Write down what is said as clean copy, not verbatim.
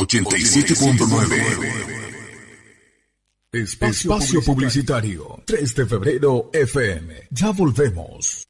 87.9. Espacio Publicitario 3 de febrero FM. Ya volvemos.